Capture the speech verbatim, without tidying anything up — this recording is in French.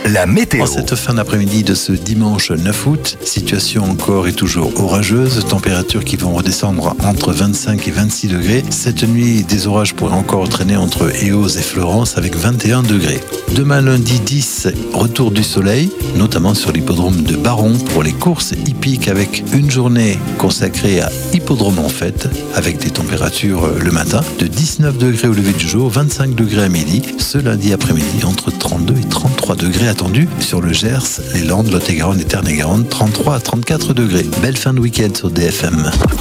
la météo. En cette fin d'après-midi de ce dimanche neuf août, situation encore et toujours orageuse, températures qui vont redescendre entre vingt-cinq et vingt-six degrés. Cette nuit, des orages pourraient encore traîner entre Eaux et Florence avec vingt et un degrés. Demain lundi dix, retour du soleil, notamment sur l'hippodrome de Baron pour les courses hippiques avec une journée consacrée à Hippodrome en fête avec des températures le matin de dix-neuf degrés au lever du jour, vingt-cinq degrés à midi. Ce lundi après-midi, entre trente-deux et trente-trois degrés attendus sur le Gers, les Landes, Lot-et-Garonne et Tarn-et-Garonne, trente-trois à trente-quatre degrés. Belle fin de week-end sur D F M.